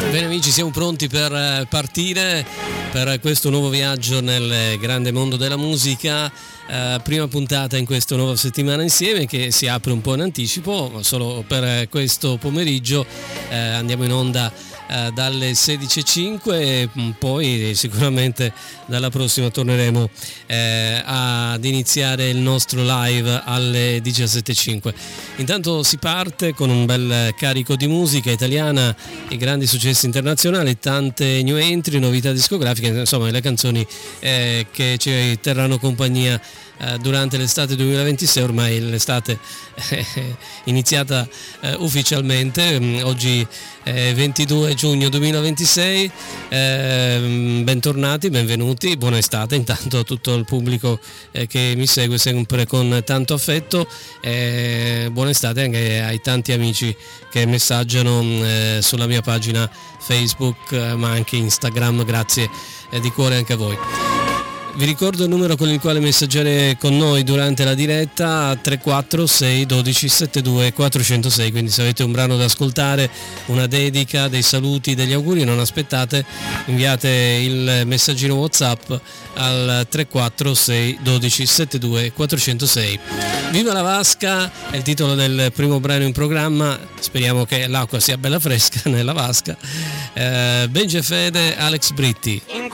Bene amici, siamo pronti per partire per questo nuovo viaggio nel grande mondo della musica. Prima puntata in questa nuova settimana insieme, che si apre un po' in anticipo, solo per questo pomeriggio. Andiamo in onda dalle 16.05 e poi sicuramente dalla prossima torneremo ad iniziare il nostro live alle 17.05. Intanto si parte con un bel carico di musica italiana, i grandi successi internazionali, tante new entry, novità discografiche, insomma le canzoni che ci terranno compagnia durante l'estate 2026. Ormai l'estate è iniziata ufficialmente, oggi è 22 giugno 2026. Bentornati, benvenuti, buona estate intanto a tutto il pubblico che mi segue sempre con tanto affetto, buona estate anche ai tanti amici che messaggiano sulla mia pagina Facebook, ma anche Instagram. Grazie di cuore anche a voi. Vi ricordo il numero con il quale messaggiare con noi durante la diretta: 346 12 72 406. Quindi se avete un brano da ascoltare, una dedica, dei saluti, degli auguri, non aspettate, inviate il messaggino WhatsApp al 346 12 72 406. Viva la vasca è il titolo del primo brano in programma, speriamo che l'acqua sia bella fresca nella vasca. Benji Fede, Alex Britti.